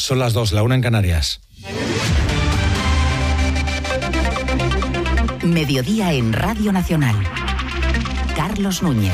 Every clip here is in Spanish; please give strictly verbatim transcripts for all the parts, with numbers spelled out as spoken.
Son las dos, la una en Canarias. Mediodía en Radio Nacional. Carlos Núñez.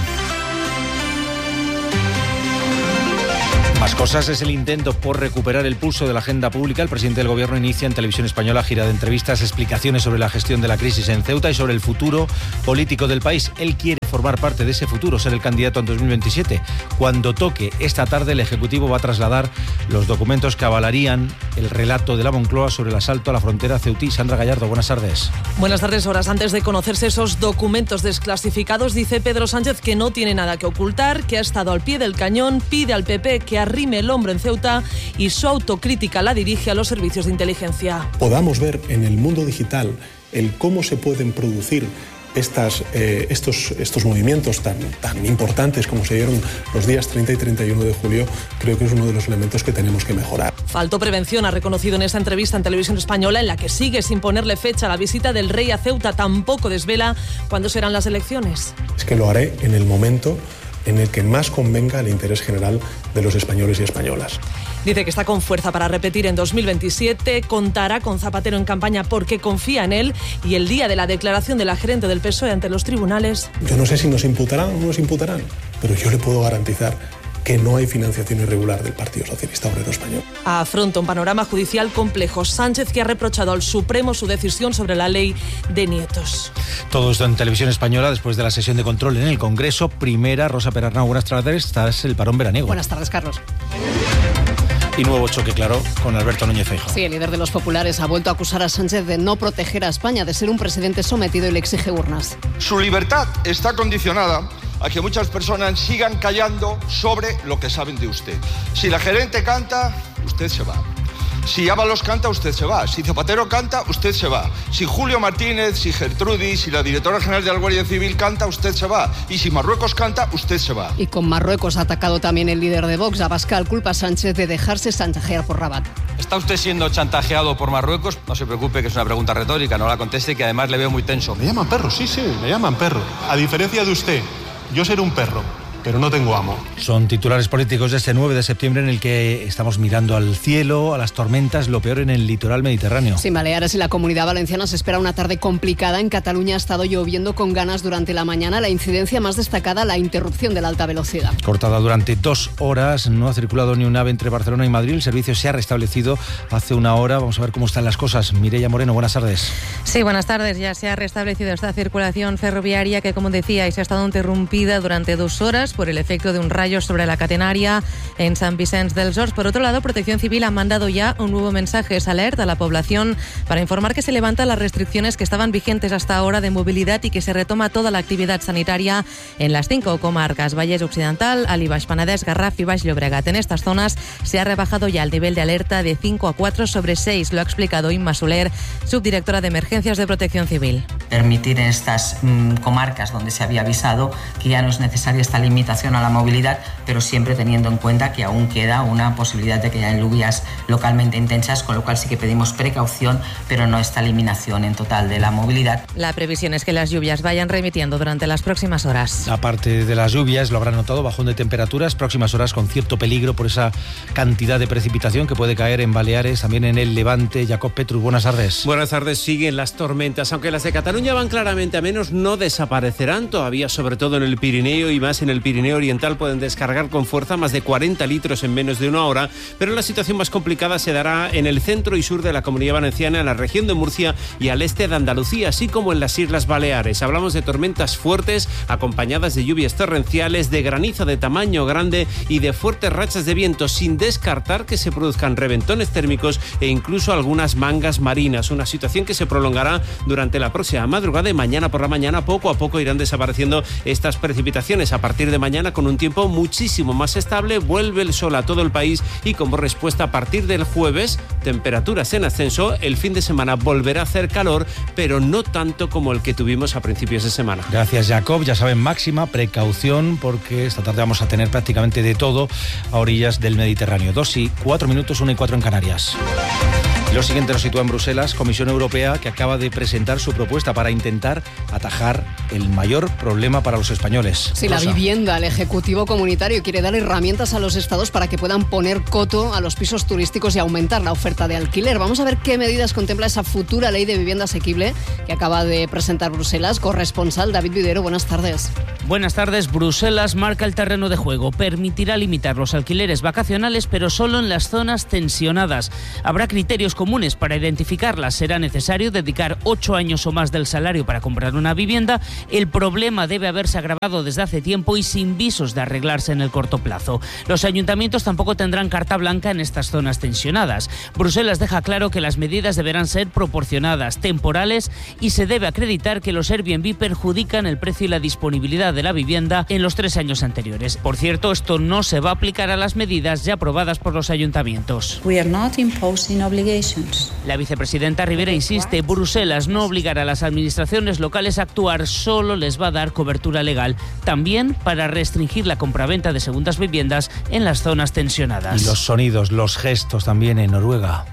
Más cosas. Es el intento por recuperar el pulso de la agenda pública. El presidente del Gobierno inicia en Televisión Española gira de entrevistas, explicaciones sobre la gestión de la crisis en Ceuta y sobre el futuro político del país. Él quiere formar parte de ese futuro, ser el candidato en dos mil veintisiete. Cuando toque esta tarde, el Ejecutivo va a trasladar los documentos que avalarían el relato de la Moncloa sobre el asalto a la frontera ceutí. Sandra Gallardo, buenas tardes. Buenas tardes. Horas antes de conocerse esos documentos desclasificados, dice Pedro Sánchez que no tiene nada que ocultar, que ha estado al pie del cañón, pide al P P que arrime el hombro en Ceuta y su autocrítica la dirige a los servicios de inteligencia. Podamos ver en el mundo digital el cómo se pueden producir Estas, eh, estos, estos movimientos tan, tan importantes como se dieron los días treinta y treinta y uno de julio, creo que es uno de los elementos que tenemos que mejorar. Faltó prevención, ha reconocido en esa entrevista en Televisión Española, en la que sigue sin ponerle fecha a la visita del rey a Ceuta. Tampoco desvela cuándo serán las elecciones. Es que lo haré en el momento en el que más convenga el interés general de los españoles y españolas. Dice que está con fuerza para repetir en dos mil veintisiete, contará con Zapatero en campaña porque confía en él, y el día de la declaración de la gerente del P S O E ante los tribunales... Yo no sé si nos imputarán o no nos imputarán, pero yo le puedo garantizar que no hay financiación irregular del Partido Socialista Obrero Español. Afronta un panorama judicial complejo. Sánchez, que ha reprochado al Supremo su decisión sobre la ley de nietos. Todo esto en Televisión Española después de la sesión de control en el Congreso. Primera, Rosa Perarnau, buenas tardes. Estás el parón veraniego. Buenas tardes, Carlos. Y nuevo choque, claro, con Alberto Núñez Feijóo. Sí, el líder de los populares ha vuelto a acusar a Sánchez de no proteger a España, de ser un presidente sometido, y le exige urnas. Su libertad está condicionada a que muchas personas sigan callando sobre lo que saben de usted. Si la gerente canta, usted se va. Si Ábalos canta, usted se va. Si Zapatero canta, usted se va. Si Julio Martínez, si Gertrudis, si la directora general de la Guardia Civil canta, usted se va. Y si Marruecos canta, usted se va. Y con Marruecos ha atacado también el líder de Vox, Abascal, culpa a Sánchez de dejarse chantajear por Rabat. ¿Está usted siendo chantajeado por Marruecos? No se preocupe, que es una pregunta retórica, no la conteste, que además le veo muy tenso. Me llaman perro, sí, sí, me llaman perro. A diferencia de usted, yo seré un perro, pero no tengo amo. Son titulares políticos de este nueve de septiembre en el que estamos mirando al cielo, a las tormentas, lo peor en el litoral mediterráneo. Sí, Baleares y la Comunidad Valenciana se espera una tarde complicada. En Cataluña ha estado lloviendo con ganas durante la mañana. La incidencia más destacada, la interrupción de la alta velocidad. Cortada durante dos horas, no ha circulado ni un ave entre Barcelona y Madrid. El servicio se ha restablecido hace una hora. Vamos a ver cómo están las cosas. Mireia Moreno, buenas tardes. Sí, buenas tardes. Ya se ha restablecido esta circulación ferroviaria que, como decíais, ha estado interrumpida durante dos horas por el efecto de un rayo sobre la catenaria en Sant Vicenç dels Horts. Por otro lado, Protección Civil ha mandado ya un nuevo mensaje, es alerta a la población, para informar que se levantan las restricciones que estaban vigentes hasta ahora de movilidad y que se retoma toda la actividad sanitaria en las cinco comarcas: Vallès Occidental, Alt i Baix Penedès, Garraf y Baix Llobregat. En estas zonas se ha rebajado ya el nivel de alerta de cinco a cuatro sobre seis, lo ha explicado Imma Soler, subdirectora de Emergencias de Protección Civil. Permitir en estas mmm, comarcas donde se había avisado que ya no es necesaria esta limitación a la movilidad, pero siempre teniendo en cuenta que aún queda una posibilidad de que haya lluvias localmente intensas, con lo cual sí que pedimos precaución, pero no esta eliminación en total de la movilidad. La previsión es que las lluvias vayan remitiendo durante las próximas horas. Aparte de las lluvias, lo habrán notado, bajón de temperaturas, próximas horas con cierto peligro por esa cantidad de precipitación que puede caer en Baleares, también en el Levante. Jacob Petrus, buenas tardes. Buenas tardes. Siguen las tormentas, aunque las de Cataluña van claramente a menos, no desaparecerán todavía, sobre todo en el Pirineo y más en el Pirineo Oriental. Pueden descargar con fuerza más de cuarenta litros en menos de una hora, pero la situación más complicada se dará en el centro y sur de la Comunidad Valenciana, en la región de Murcia y al este de Andalucía, así como en las Islas Baleares. Hablamos de tormentas fuertes acompañadas de lluvias torrenciales, de granizo de tamaño grande y de fuertes rachas de viento, sin descartar que se produzcan reventones térmicos e incluso algunas mangas marinas. Una situación que se prolongará durante la próxima madrugada y mañana por la mañana. Poco a poco irán desapareciendo estas precipitaciones. A partir de mañana, con un tiempo muchísimo más estable, vuelve el sol a todo el país y como respuesta a partir del jueves, temperaturas en ascenso. El fin de semana volverá a hacer calor, pero no tanto como el que tuvimos a principios de semana. Gracias, Jacob. Ya saben, máxima precaución porque esta tarde vamos a tener prácticamente de todo a orillas del Mediterráneo. Dos y cuatro minutos, una y cuatro en Canarias. Lo siguiente nos sitúa en Bruselas, Comisión Europea, que acaba de presentar su propuesta para intentar atajar el mayor problema para los españoles. Sí, la vivienda. El Ejecutivo Comunitario quiere dar herramientas a los estados para que puedan poner coto a los pisos turísticos y aumentar la oferta de alquiler. Vamos a ver qué medidas contempla esa futura ley de vivienda asequible que acaba de presentar Bruselas. Corresponsal David Videro, buenas tardes. Buenas tardes. Bruselas marca el terreno de juego. Permitirá limitar los alquileres vacacionales, pero solo en las zonas tensionadas. Habrá criterios comunes para identificarlas. Será necesario dedicar ocho años o más del salario para comprar una vivienda. El problema debe haberse agravado desde hace tiempo y sin visos de arreglarse en el corto plazo. Los ayuntamientos tampoco tendrán carta blanca en estas zonas tensionadas. Bruselas deja claro que las medidas deberán ser proporcionadas, temporales, y se debe acreditar que los Airbnb perjudican el precio y la disponibilidad de la vivienda en los tres años anteriores. Por cierto, esto no se va a aplicar a las medidas ya aprobadas por los ayuntamientos. We are not imposing obligations. La vicepresidenta Rivera insiste, Bruselas no obligará a las administraciones locales a actuar, solo les va a dar cobertura legal, también para restringir la compraventa de segundas viviendas en las zonas tensionadas. Y los sonidos, los gestos también en Noruega.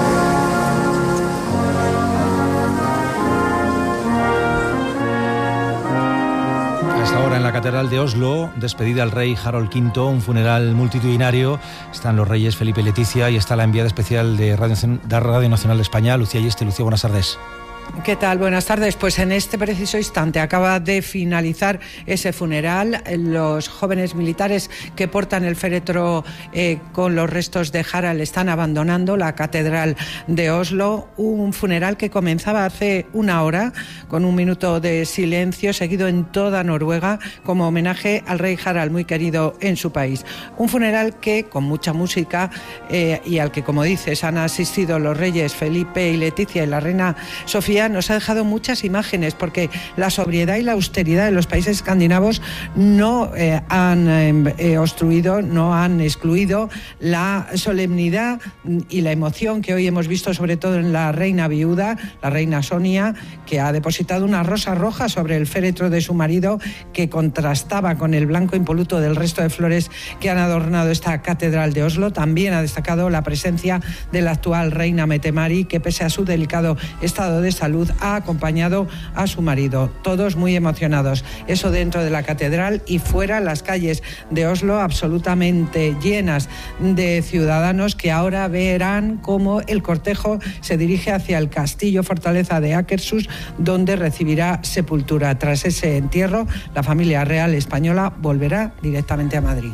Ahora en la Catedral de Oslo, despedida al rey Harald quinto, un funeral multitudinario. Están los reyes Felipe y Leticia y está la enviada especial de Radio, de Radio Nacional de España, Lucía Yeste. Lucía, buenas tardes. ¿Qué tal? Buenas tardes. Pues en este preciso instante acaba de finalizar ese funeral. Los jóvenes militares que portan el féretro eh, con los restos de Harald están abandonando la Catedral de Oslo. Un funeral que comenzaba hace una hora con un minuto de silencio seguido en toda Noruega como homenaje al rey Harald, muy querido en su país. Un funeral que con mucha música eh, y al que, como dices, han asistido los reyes Felipe y Leticia y la reina Sofía, nos ha dejado muchas imágenes, porque la sobriedad y la austeridad de los países escandinavos no eh, han eh, obstruido, no han excluido la solemnidad y la emoción que hoy hemos visto, sobre todo en la reina viuda, la reina Sonia, que ha depositado una rosa roja sobre el féretro de su marido, que contrastaba con el blanco impoluto del resto de flores que han adornado esta Catedral de Oslo. También ha destacado la presencia de la actual reina Mette-Marit, que pese a su delicado estado de salud ha acompañado a su marido. Todos muy emocionados. Eso dentro de la catedral, y fuera las calles de Oslo absolutamente llenas de ciudadanos que ahora verán cómo el cortejo se dirige hacia el castillo fortaleza de Akershus, donde recibirá sepultura. Tras ese entierro, la familia real española volverá directamente a Madrid.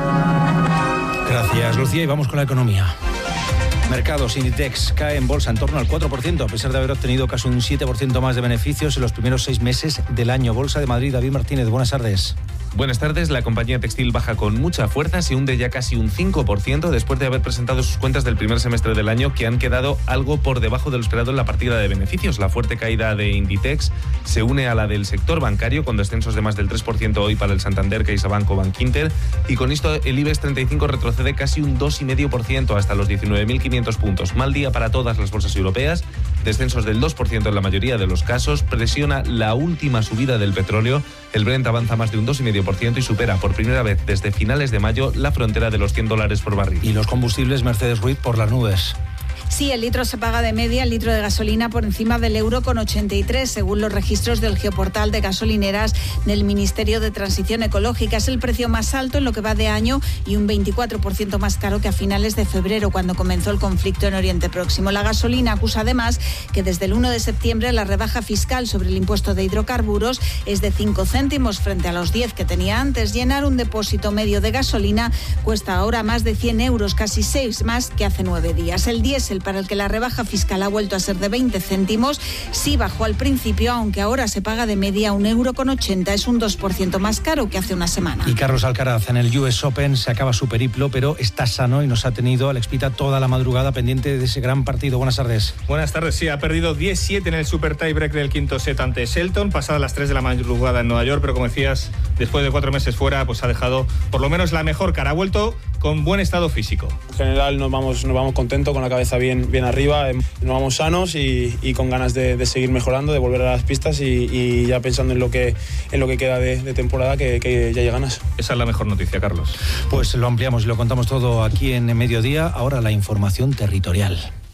Gracias, Lucía, y vamos con la economía. Mercados. Inditex cae en bolsa en torno al cuatro por ciento, a pesar de haber obtenido casi un siete por ciento más de beneficios en los primeros seis meses del año. Bolsa de Madrid, David Martínez, buenas tardes. Buenas tardes. La compañía textil baja con mucha fuerza, se hunde ya casi un cinco por ciento después de haber presentado sus cuentas del primer semestre del año, que han quedado algo por debajo de lo esperado en la partida de beneficios. La fuerte caída de Inditex se une a la del sector bancario, con descensos de más del tres por ciento hoy para el Santander, CaixaBank o Bankinter, y con esto el IBEX treinta y cinco retrocede casi un dos coma cinco por ciento hasta los diecinueve mil quinientos puntos. Mal día para todas las bolsas europeas, descensos del dos por ciento en la mayoría de los casos, presiona la última subida del petróleo. El Brent avanza más de un dos coma cinco por ciento y supera por primera vez desde finales de mayo la frontera de los cien dólares por barril. Y los combustibles, Mercedes Ruiz, por las nubes. Sí, el litro se paga de media, el litro de gasolina por encima del euro con ochenta y tres, según los registros del geoportal de gasolineras del Ministerio de Transición Ecológica. Es el precio más alto en lo que va de año y un veinticuatro por ciento más caro que a finales de febrero, cuando comenzó el conflicto en Oriente Próximo. La gasolina acusa además que desde el uno de septiembre la rebaja fiscal sobre el impuesto de hidrocarburos es de cinco céntimos frente a los diez que tenía antes. Llenar un depósito medio de gasolina cuesta ahora más de cien euros, casi seis más que hace nueve días. El diésel, para el que la rebaja fiscal ha vuelto a ser de veinte céntimos, sí bajó al principio, aunque ahora se paga de media un euro con ochenta, es un dos por ciento más caro que hace una semana. Y Carlos Alcaraz en el U S Open se acaba su periplo, pero está sano y nos ha tenido Alex Pita toda la madrugada pendiente de ese gran partido. Buenas tardes. Buenas tardes, sí, ha perdido diez siete en el super tiebreak del quinto set ante Shelton, pasadas las tres de la madrugada en Nueva York, pero como decías, después de cuatro meses fuera, pues ha dejado por lo menos la mejor cara, ha vuelto con buen estado físico. En general nos vamos, nos vamos contentos, con la cabeza bien, bien arriba, nos vamos sanos y, y con ganas de, de seguir mejorando, de volver a las pistas y, y ya pensando en lo que, en lo que queda de, de temporada, que, que ya hay ganas. Esa es la mejor noticia, Carlos. Pues lo ampliamos y lo contamos todo aquí en Mediodía. Ahora la información territorial.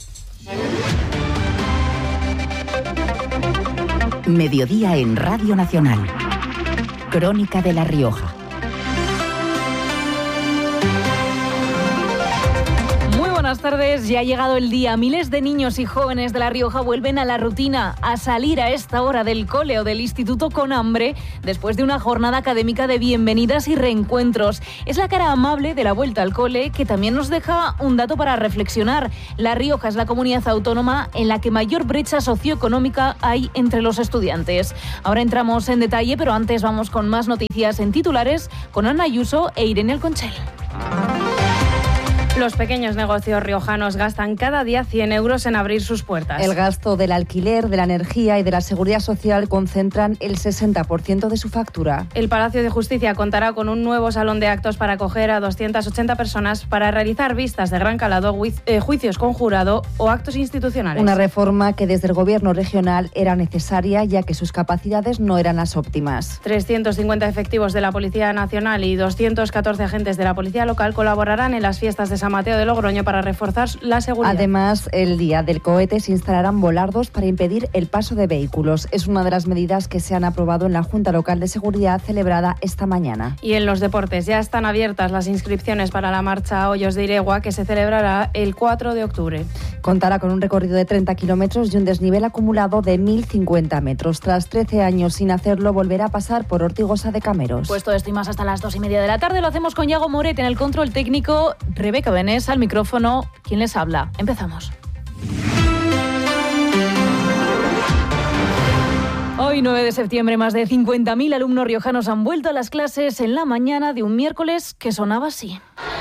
Mediodía en Radio Nacional. Crónica de La Rioja. Buenas tardes, ya ha llegado el día. Miles de niños y jóvenes de La Rioja vuelven a la rutina, a salir a esta hora del cole o del instituto con hambre después de una jornada académica de bienvenidas y reencuentros. Es la cara amable de la vuelta al cole que también nos deja un dato para reflexionar. La Rioja es la comunidad autónoma en la que mayor brecha socioeconómica hay entre los estudiantes. Ahora entramos en detalle, pero antes vamos con más noticias en titulares con Ana Ayuso e Irene Alconchel. Los pequeños negocios riojanos gastan cada día cien euros en abrir sus puertas. El gasto del alquiler, de la energía y de la seguridad social concentran el sesenta por ciento de su factura. El Palacio de Justicia contará con un nuevo salón de actos para acoger a doscientas ochenta personas para realizar vistas de gran calado, juicios con jurado o actos institucionales. Una reforma que desde el Gobierno regional era necesaria ya que sus capacidades no eran las óptimas. trescientos cincuenta efectivos de la Policía Nacional y doscientos catorce agentes de la Policía Local colaborarán en las fiestas de San Mateo de Logroño para reforzar la seguridad. Además, el día del cohete se instalarán volardos para impedir el paso de vehículos. Es una de las medidas que se han aprobado en la Junta Local de Seguridad celebrada esta mañana. Y en los deportes ya están abiertas las inscripciones para la marcha Hoyos de Iregua, que se celebrará el cuatro de octubre. Contará con un recorrido de treinta kilómetros y un desnivel acumulado de mil cincuenta metros. Tras trece años sin hacerlo, volverá a pasar por Ortigosa de Cameros. Pues todo esto y más hasta las dos y media de la tarde. Lo hacemos con Iago Moret en el control técnico, Rebeca Benés al micrófono. ¿Quién les habla? Empezamos. Hoy, nueve de septiembre, más de cincuenta mil alumnos riojanos han vuelto a las clases en la mañana de un miércoles que sonaba así.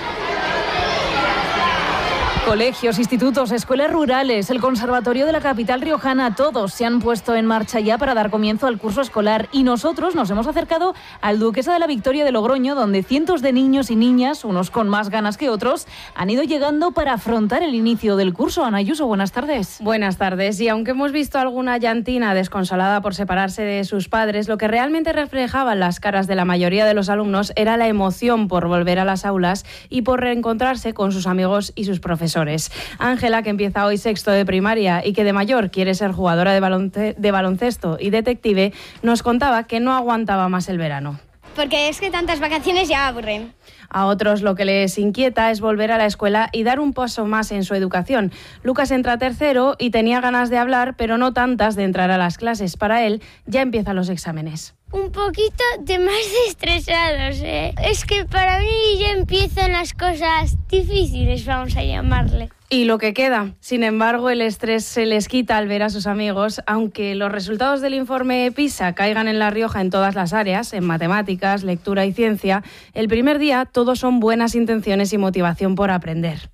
Colegios, institutos, escuelas rurales, el conservatorio de la capital riojana, todos se han puesto en marcha ya para dar comienzo al curso escolar y nosotros nos hemos acercado al Duquesa de la Victoria de Logroño, donde cientos de niños y niñas, unos con más ganas que otros, han ido llegando para afrontar el inicio del curso. Ana Ayuso, buenas tardes. Buenas tardes. Y aunque hemos visto alguna llantina desconsolada por separarse de sus padres, lo que realmente reflejaban las caras de la mayoría de los alumnos era la emoción por volver a las aulas y por reencontrarse con sus amigos y sus profesores. Ángela, que empieza hoy sexto de primaria y que de mayor quiere ser jugadora de, balonce- de baloncesto y detective, nos contaba que no aguantaba más el verano. Porque es que tantas vacaciones ya aburren. A otros lo que les inquieta es volver a la escuela y dar un paso más en su educación. Lucas entra tercero y tenía ganas de hablar, pero no tantas de entrar a las clases. Para él ya empiezan los exámenes. Un poquito de más estresados, ¿eh? Es que para mí ya empiezan las cosas difíciles, vamos a llamarle. Y lo que queda. Sin embargo, el estrés se les quita al ver a sus amigos, aunque los resultados del informe PISA caigan en La Rioja en todas las áreas, en matemáticas, lectura y ciencia, el primer día todos son buenas intenciones y motivación por aprender.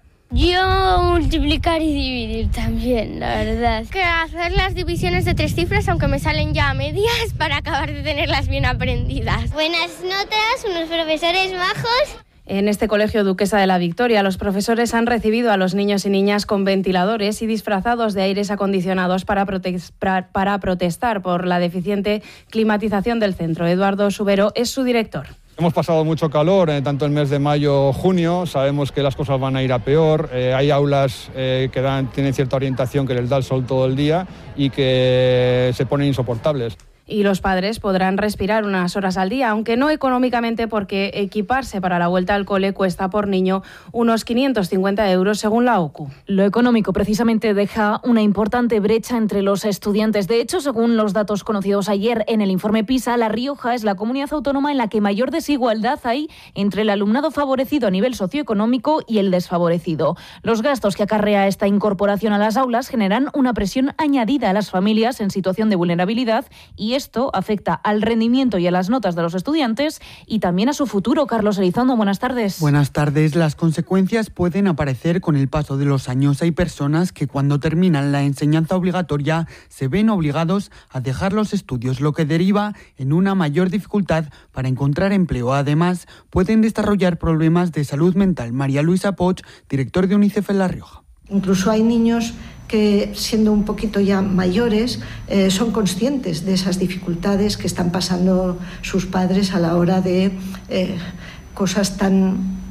Yo multiplicar y dividir también, la verdad. Que hacer las divisiones de tres cifras, aunque me salen ya a medias, para acabar de tenerlas bien aprendidas. Buenas notas, unos profesores majos. En este colegio Duquesa de la Victoria, los profesores han recibido a los niños y niñas con ventiladores y disfrazados de aires acondicionados para, prote- para protestar por la deficiente climatización del centro. Eduardo Subero es su director. Hemos pasado mucho calor, eh, tanto el mes de mayo, junio, sabemos que las cosas van a ir a peor, eh, hay aulas eh, que dan, tienen cierta orientación que les da el sol todo el día y que se ponen insoportables. Y los padres podrán respirar unas horas al día, aunque no económicamente, porque equiparse para la vuelta al cole cuesta por niño unos quinientos cincuenta euros según la O C U. Lo económico precisamente deja una importante brecha entre los estudiantes. De hecho, según los datos conocidos ayer en el informe PISA, La Rioja es la comunidad autónoma en la que mayor desigualdad hay entre el alumnado favorecido a nivel socioeconómico y el desfavorecido. Los gastos que acarrea esta incorporación a las aulas generan una presión añadida a las familias en situación de vulnerabilidad y esto afecta al rendimiento y a las notas de los estudiantes y también a su futuro. Carlos Elizondo, buenas tardes. Buenas tardes. Las consecuencias pueden aparecer con el paso de los años. Hay personas que cuando terminan la enseñanza obligatoria se ven obligados a dejar los estudios, lo que deriva en una mayor dificultad para encontrar empleo. Además, pueden desarrollar problemas de salud mental. María Luisa Poch, director de UNICEF en La Rioja. Incluso hay niños que, siendo un poquito ya mayores, eh, son conscientes de esas dificultades que están pasando sus padres a la hora de eh, cosas tan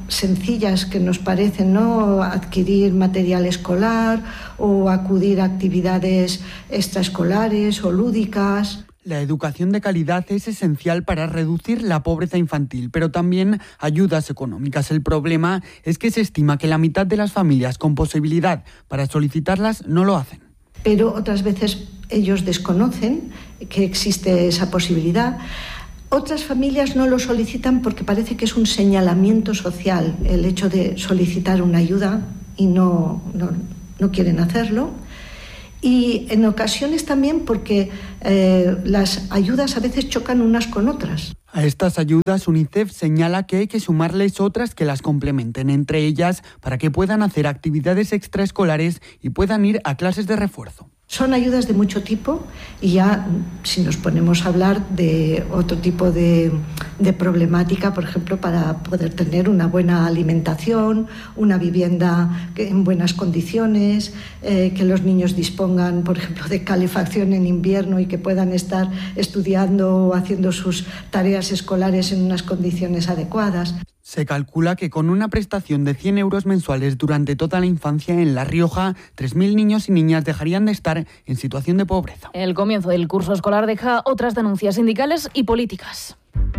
sencillas que nos parecen, ¿no? Adquirir material escolar o acudir a actividades extraescolares o lúdicas. La educación de calidad es esencial para reducir la pobreza infantil, pero también ayudas económicas. El problema es que se estima que la mitad de las familias con posibilidad para solicitarlas no lo hacen. Pero otras veces ellos desconocen que existe esa posibilidad. Otras familias no lo solicitan porque parece que es un señalamiento social el hecho de solicitar una ayuda y no, no, no quieren hacerlo. Y en ocasiones también porque eh, las ayudas a veces chocan unas con otras. A estas ayudas UNICEF señala que hay que sumarles otras que las complementen entre ellas para que puedan hacer actividades extraescolares y puedan ir a clases de refuerzo. Son ayudas de mucho tipo y ya si nos ponemos a hablar de otro tipo de, de problemática, por ejemplo, para poder tener una buena alimentación, una vivienda en buenas condiciones, eh, que los niños dispongan, por ejemplo, de calefacción en invierno y que puedan estar estudiando o haciendo sus tareas escolares en unas condiciones adecuadas. Se calcula que con una prestación de cien euros mensuales durante toda la infancia en La Rioja, tres mil niños y niñas dejarían de estar en situación de pobreza. El comienzo del curso escolar deja otras denuncias sindicales y políticas.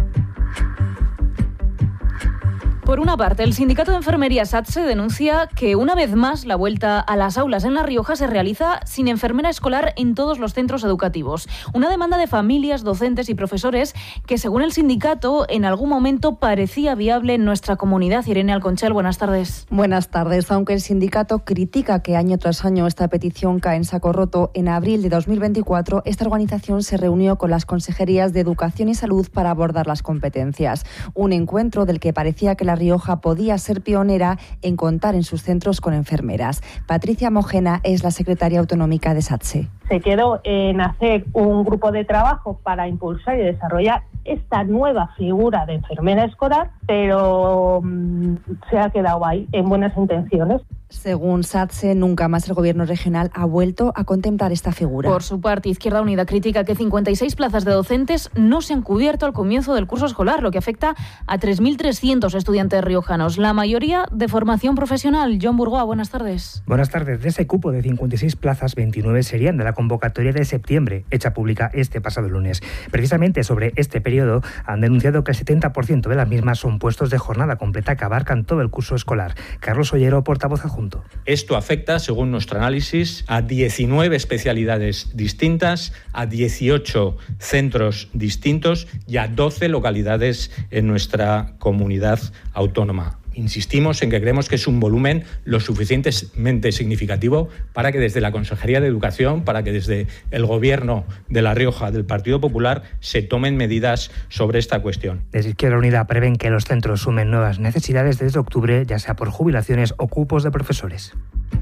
Por una parte, el sindicato de enfermería SATSE denuncia que una vez más la vuelta a las aulas en La Rioja se realiza sin enfermera escolar en todos los centros educativos. Una demanda de familias, docentes y profesores que, según el sindicato, en algún momento parecía viable en nuestra comunidad. Irene Alconchel, buenas tardes. Buenas tardes. Aunque el sindicato critica que año tras año esta petición cae en saco roto, en abril de dos mil veinticuatro esta organización se reunió con las consejerías de Educación y Salud para abordar las competencias. Un encuentro del que parecía que la Rioja podía ser pionera en contar en sus centros con enfermeras. Patricia Mojena es la secretaria autonómica de SATSE. Se quedó en hacer un grupo de trabajo para impulsar y desarrollar esta nueva figura de enfermera escolar, pero mmm, se ha quedado ahí, en buenas intenciones. Según SATSE, nunca más el gobierno regional ha vuelto a contemplar esta figura. Por su parte, Izquierda Unida critica que cincuenta y seis plazas de docentes no se han cubierto al comienzo del curso escolar, lo que afecta a tres mil trescientos estudiantes riojanos, la mayoría de formación profesional. John Burgoa, buenas tardes. Buenas tardes. De ese cupo de cincuenta y seis plazas, veintinueve serían de la convocatoria de septiembre, hecha pública este pasado lunes. Precisamente sobre este periodo han denunciado que el setenta por ciento de las mismas son puestos de jornada completa que abarcan todo el curso escolar. Carlos Ollero, portavoz adjunto. Esto afecta, según nuestro análisis, a diecinueve especialidades distintas, a dieciocho centros distintos y a doce localidades en nuestra comunidad autónoma. Insistimos en que creemos que es un volumen lo suficientemente significativo para que desde la Consejería de Educación, para que desde el Gobierno de La Rioja, del Partido Popular, se tomen medidas sobre esta cuestión. Desde Izquierda Unida prevén que los centros sumen nuevas necesidades desde octubre, ya sea por jubilaciones o cupos de profesores.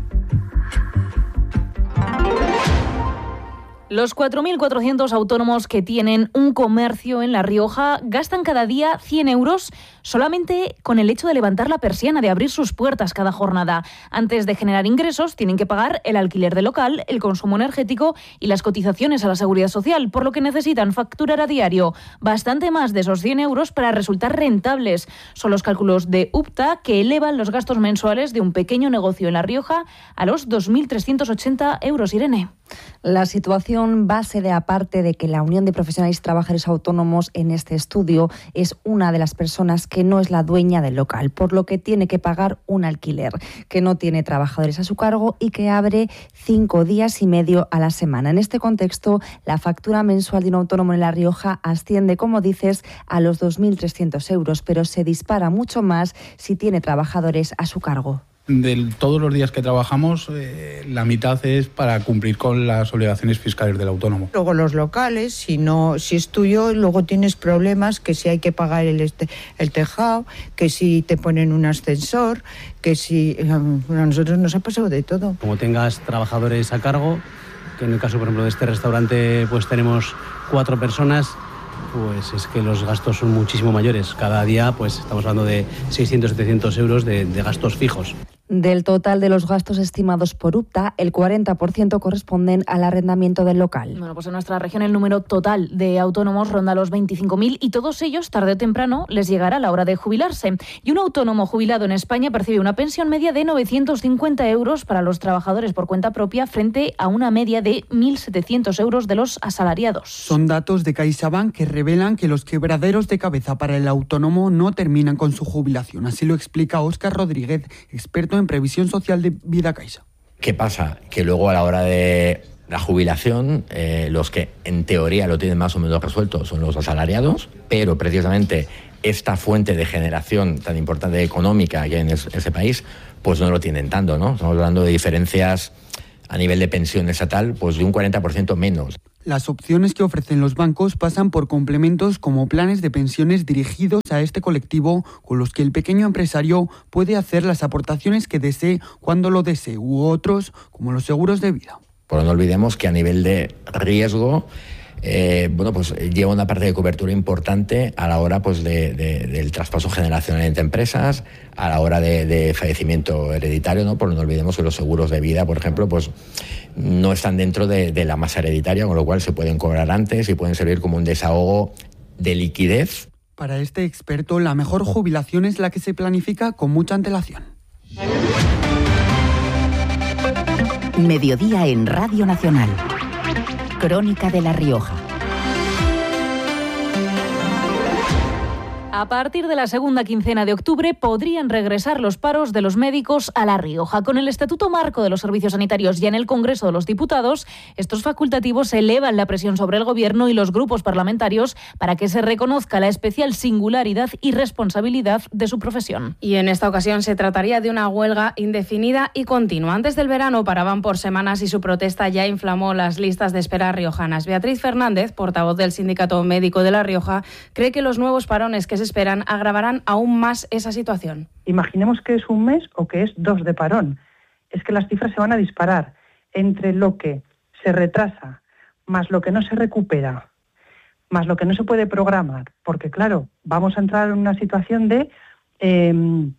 Los cuatro mil cuatrocientos autónomos que tienen un comercio en La Rioja gastan cada día cien euros solamente con el hecho de levantar la persiana, de abrir sus puertas cada jornada. Antes de generar ingresos, tienen que pagar el alquiler del local, el consumo energético y las cotizaciones a la Seguridad Social, por lo que necesitan facturar a diario bastante más de esos cien euros para resultar rentables. Son los cálculos de UPTA que elevan los gastos mensuales de un pequeño negocio en La Rioja a los dos mil trescientos ochenta euros. Irene. La situación base de aparte de que la Unión de Profesionales y Trabajadores Autónomos en este estudio es una de las personas que no es la dueña del local, por lo que tiene que pagar un alquiler, que no tiene trabajadores a su cargo y que abre cinco días y medio a la semana. En este contexto, la factura mensual de un autónomo en La Rioja asciende, como dices, a los dos mil trescientos euros, pero se dispara mucho más si tiene trabajadores a su cargo. De todos los días que trabajamos, eh, la mitad es para cumplir con las obligaciones fiscales del autónomo. Luego los locales, si no, si es tuyo, luego tienes problemas, que si hay que pagar el, este, el tejado, que si te ponen un ascensor, que si... A nosotros nos ha pasado de todo. Como tengas trabajadores a cargo, que en el caso, por ejemplo, de este restaurante, pues tenemos cuatro personas, pues es que los gastos son muchísimo mayores. Cada día pues estamos hablando de seiscientos, setecientos euros de, de gastos fijos. Del total de los gastos estimados por U P T A, el cuarenta por ciento corresponden al arrendamiento del local. Bueno, pues en nuestra región el número total de autónomos ronda los veinticinco mil y todos ellos, tarde o temprano, les llegará la hora de jubilarse. Y un autónomo jubilado en España percibe una pensión media de novecientos cincuenta euros para los trabajadores por cuenta propia frente a una media de mil setecientos euros de los asalariados. Son datos de CaixaBank que revelan que los quebraderos de cabeza para el autónomo no terminan con su jubilación. Así lo explica Óscar Rodríguez, experto en previsión social de Vida Caixa. ¿Qué pasa? Que luego a la hora de la jubilación, eh, los que en teoría lo tienen más o menos resuelto son los asalariados, pero precisamente esta fuente de generación tan importante económica que hay en es, ese país, pues no lo tienen tanto, ¿no? Estamos hablando de diferencias a nivel de pensión estatal, pues de un cuarenta por ciento menos. Las opciones que ofrecen los bancos pasan por complementos como planes de pensiones dirigidos a este colectivo, con los que el pequeño empresario puede hacer las aportaciones que desee cuando lo desee, u otros como los seguros de vida. Pero no olvidemos que a nivel de riesgo, eh, bueno, pues lleva una parte de cobertura importante a la hora pues de, de, del traspaso generacional entre empresas, a la hora de, de fallecimiento hereditario, ¿no? Pero no olvidemos que los seguros de vida, por ejemplo, pues no están dentro de, de la masa hereditaria, con lo cual se pueden cobrar antes y pueden servir como un desahogo de liquidez. Para este experto, la mejor jubilación es la que se planifica con mucha antelación. Mediodía en Radio Nacional. Crónica de La Rioja. A partir de la segunda quincena de octubre podrían regresar los paros de los médicos a La Rioja. Con el Estatuto Marco de los Servicios Sanitarios ya en el Congreso de los Diputados, estos facultativos elevan la presión sobre el Gobierno y los grupos parlamentarios para que se reconozca la especial singularidad y responsabilidad de su profesión. Y en esta ocasión se trataría de una huelga indefinida y continua. Antes del verano paraban por semanas y su protesta ya inflamó las listas de espera riojanas. Beatriz Fernández, portavoz del Sindicato Médico de La Rioja, cree que los nuevos parones que se esperan agravarán aún más esa situación. Imaginemos que es un mes o que es dos de parón. Es que las cifras se van a disparar entre lo que se retrasa, más lo que no se recupera, más lo que no se puede programar, porque claro, vamos a entrar en una situación de, eh,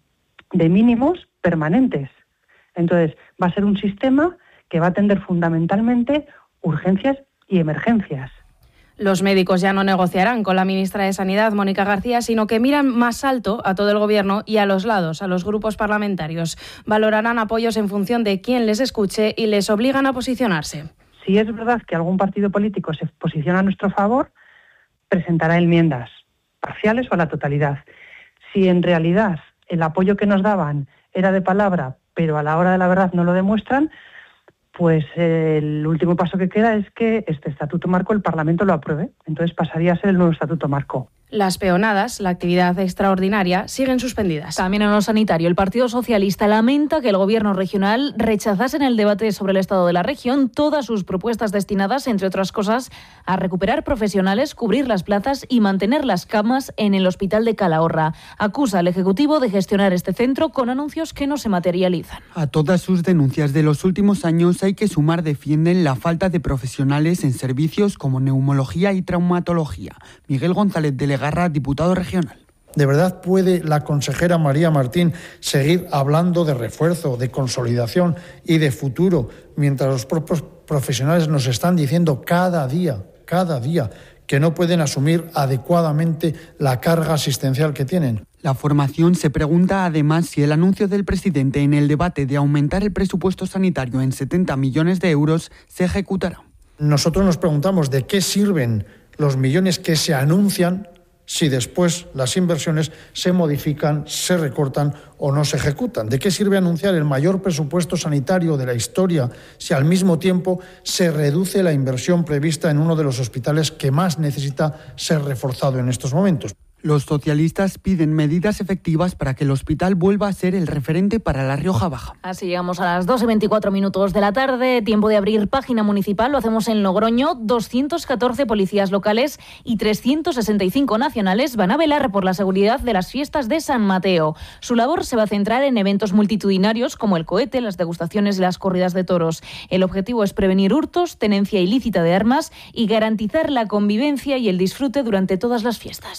de mínimos permanentes. Entonces, va a ser un sistema que va a atender fundamentalmente urgencias y emergencias. Los médicos ya no negociarán con la ministra de Sanidad, Mónica García, sino que miran más alto a todo el Gobierno y a los lados, a los grupos parlamentarios. Valorarán apoyos en función de quién les escuche y les obligan a posicionarse. Si es verdad que algún partido político se posiciona a nuestro favor, presentará enmiendas parciales o a la totalidad. Si en realidad el apoyo que nos daban era de palabra, pero a la hora de la verdad no lo demuestran, pues eh, el último paso que queda es que este Estatuto Marco el Parlamento lo apruebe. Entonces pasaría a ser el nuevo Estatuto Marco. Las peonadas, la actividad extraordinaria, siguen suspendidas. También en lo sanitario, el Partido Socialista lamenta que el Gobierno regional rechazase en el debate sobre el estado de la región todas sus propuestas destinadas, entre otras cosas, a recuperar profesionales, cubrir las plazas y mantener las camas en el Hospital de Calahorra. Acusa al Ejecutivo de gestionar este centro con anuncios que no se materializan. A todas sus denuncias de los últimos años hay que sumar, defienden la falta de profesionales en servicios como neumología y traumatología. Miguel González de Garra, diputado regional. ¿De verdad puede la consejera María Martín seguir hablando de refuerzo, de consolidación y de futuro, mientras los propios profesionales nos están diciendo cada día, cada día, que no pueden asumir adecuadamente la carga asistencial que tienen? La formación se pregunta además si el anuncio del presidente en el debate de aumentar el presupuesto sanitario en setenta millones de euros se ejecutará. Nosotros nos preguntamos de qué sirven los millones que se anuncian si después las inversiones se modifican, se recortan o no se ejecutan. ¿De qué sirve anunciar el mayor presupuesto sanitario de la historia si al mismo tiempo se reduce la inversión prevista en uno de los hospitales que más necesita ser reforzado en estos momentos? Los socialistas piden medidas efectivas para que el hospital vuelva a ser el referente para La Rioja Baja. Así llegamos a las dos y veinticuatro minutos de la tarde, tiempo de abrir página municipal, lo hacemos en Logroño. doscientos catorce policías locales y trescientos sesenta y cinco nacionales van a velar por la seguridad de las fiestas de San Mateo. Su labor se va a centrar en eventos multitudinarios como el cohete, las degustaciones y las corridas de toros. El objetivo es prevenir hurtos, tenencia ilícita de armas y garantizar la convivencia y el disfrute durante todas las fiestas. En el cohete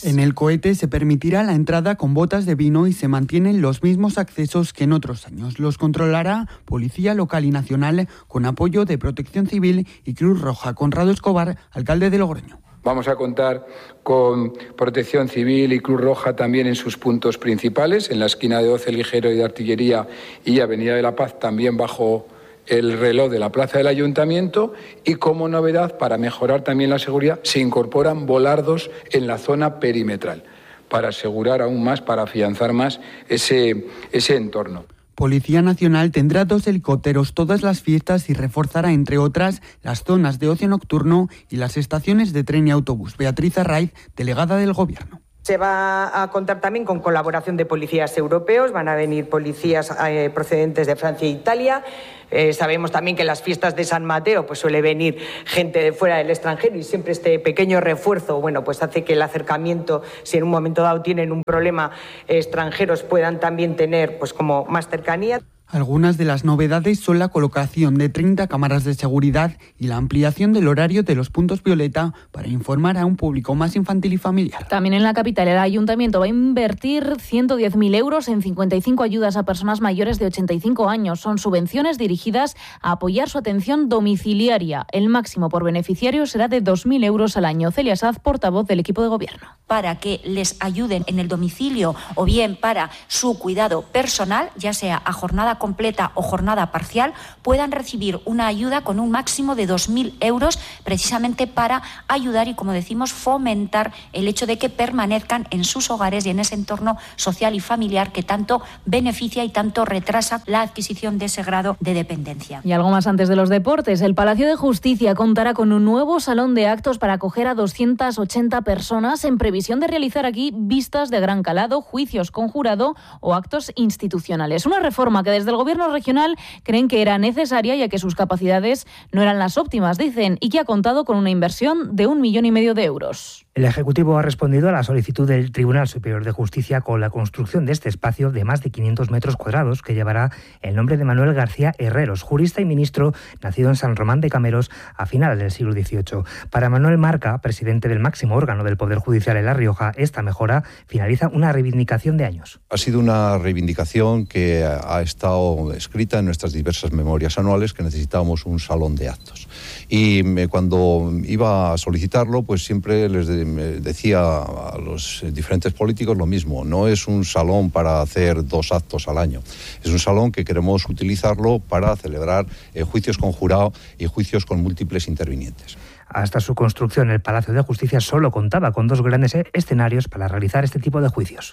Cohete se permitirá la entrada con botas de vino y se mantienen los mismos accesos que en otros años. Los controlará Policía Local y Nacional con apoyo de Protección Civil y Cruz Roja. Conrado Escobar, alcalde de Logroño. Vamos a contar con Protección Civil y Cruz Roja también en sus puntos principales, en la esquina de Oce Ligero y de Artillería y Avenida de la Paz, también bajo el reloj de la Plaza del Ayuntamiento, y como novedad, para mejorar también la seguridad, se incorporan volardos en la zona perimetral, para asegurar aún más, para afianzar más ese, ese entorno. Policía Nacional tendrá dos helicópteros todas las fiestas y reforzará, entre otras, las zonas de ocio nocturno y las estaciones de tren y autobús. Beatriz Arraiz, delegada del Gobierno. Se va a contar también con colaboración de policías europeos, van a venir policías eh, procedentes de Francia e Italia. Eh, sabemos también que en las fiestas de San Mateo pues suele venir gente de fuera del extranjero y siempre este pequeño refuerzo, bueno, pues hace que el acercamiento, si en un momento dado tienen un problema eh, extranjeros, puedan también tener pues como más cercanía. Algunas de las novedades son la colocación de treinta cámaras de seguridad y la ampliación del horario de los puntos violeta para informar a un público más infantil y familiar. También en la capital, el Ayuntamiento va a invertir ciento diez mil euros en cincuenta y cinco ayudas a personas mayores de ochenta y cinco años. Son subvenciones dirigidas a apoyar su atención domiciliaria. El máximo por beneficiario será de dos mil euros al año. Celia Saz, portavoz del equipo de gobierno. Para que les ayuden en el domicilio o bien para su cuidado personal, ya sea a jornada completa o jornada parcial, puedan recibir una ayuda con un máximo de dos mil euros, precisamente para ayudar y, como decimos, fomentar el hecho de que permanezcan en sus hogares y en ese entorno social y familiar que tanto beneficia y tanto retrasa la adquisición de ese grado de dependencia. Y algo más antes de los deportes. El Palacio de Justicia contará con un nuevo salón de actos para acoger a doscientas ochenta personas, en previsión de realizar aquí vistas de gran calado, juicios con jurado o actos institucionales. Una reforma que desde el Gobierno regional creen que era necesaria, ya que sus capacidades no eran las óptimas, dicen, y que ha contado con una inversión de un millón y medio de euros. El Ejecutivo ha respondido a la solicitud del Tribunal Superior de Justicia con la construcción de este espacio de más de quinientos metros cuadrados, que llevará el nombre de Manuel García Herreros, jurista y ministro nacido en San Román de Cameros a finales del siglo dieciocho. Para Manuel Marca, presidente del máximo órgano del Poder Judicial en La Rioja, esta mejora finaliza una reivindicación de años. Ha sido una reivindicación que ha estado escrita en nuestras diversas memorias anuales, que necesitábamos un salón de actos. Y cuando iba a solicitarlo, pues siempre les decía a los diferentes políticos lo mismo: no es un salón para hacer dos actos al año, es un salón que queremos utilizarlo para celebrar eh, juicios con jurado y juicios con múltiples intervinientes. Hasta su construcción, el Palacio de Justicia solo contaba con dos grandes escenarios para realizar este tipo de juicios.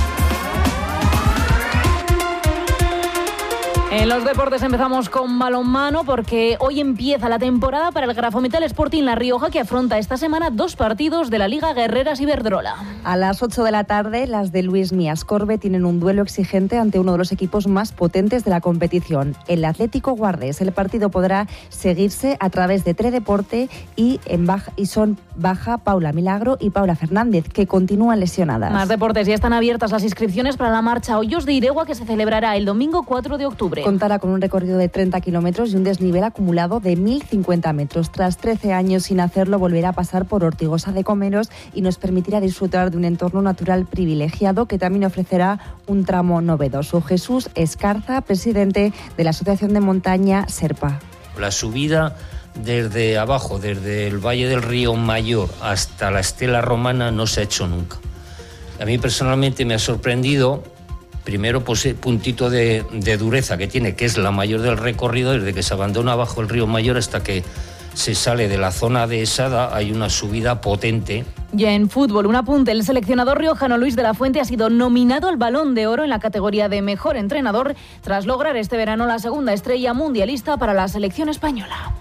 En los deportes empezamos con balonmano, porque hoy empieza la temporada para el Grafometal Sporting La Rioja, que afronta esta semana dos partidos de la Liga Guerreras Iberdrola. A las ocho de la tarde, las de Luis Mías Corbe tienen un duelo exigente ante uno de los equipos más potentes de la competición, el Atlético Guardés. El partido podrá seguirse a través de Tredeporte y, en baja, y son baja Paula Milagro y Paula Fernández, que continúan lesionadas. Más deportes. Ya están abiertas las inscripciones para la marcha Hoyos de Iregua, que se celebrará el domingo cuatro de octubre. Contará con un recorrido de treinta kilómetros y un desnivel acumulado de mil cincuenta metros. Tras trece años sin hacerlo, volverá a pasar por Ortigosa de Comeros y nos permitirá disfrutar de un entorno natural privilegiado, que también ofrecerá un tramo novedoso. Jesús Escarza, presidente de la Asociación de Montaña Serpa. La subida desde abajo, desde el Valle del Río Mayor hasta la Estela Romana, no se ha hecho nunca. A mí personalmente me ha sorprendido. Primero, pues el puntito de, de dureza que tiene, que es la mayor del recorrido, desde que se abandona bajo el río Mayor hasta que se sale de la zona de Esada, hay una subida potente. Ya en fútbol, un apunte: el seleccionador riojano Luis de la Fuente ha sido nominado al Balón de Oro en la categoría de Mejor Entrenador, tras lograr este verano la segunda estrella mundialista para la selección española.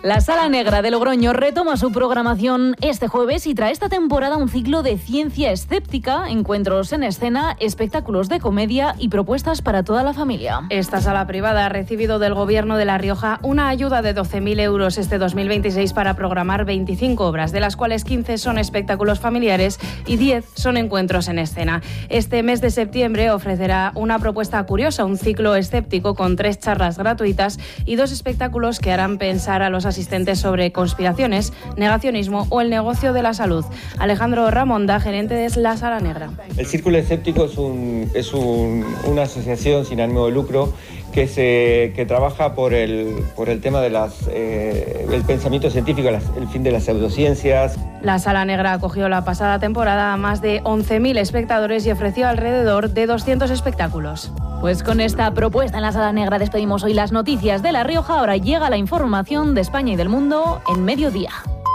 La Sala Negra de Logroño retoma su programación este jueves y trae esta temporada un ciclo de ciencia escéptica, encuentros en escena, espectáculos de comedia y propuestas para toda la familia. Esta sala privada ha recibido del Gobierno de La Rioja una ayuda de doce mil euros este dos mil veintiséis para programar veinticinco obras, de las cuales quince son espectáculos familiares y diez son encuentros en escena. Este mes de septiembre ofrecerá una propuesta curiosa, un ciclo escéptico con tres charlas gratuitas y dos espectáculos que harán pensar a los asistentes sobre conspiraciones, negacionismo o el negocio de la salud. Alejandro Ramonda, gerente de La Sala Negra. El Círculo Escéptico es, un, es un, una asociación sin ánimo de lucro que, se, que trabaja por el, por el tema del eh, pensamiento científico, las, el fin de las pseudociencias. La Sala Negra acogió la pasada temporada a más de once mil espectadores y ofreció alrededor de doscientos espectáculos. Pues con esta propuesta en la Sala Negra despedimos hoy las noticias de La Rioja. Ahora llega la información de España y del mundo en mediodía.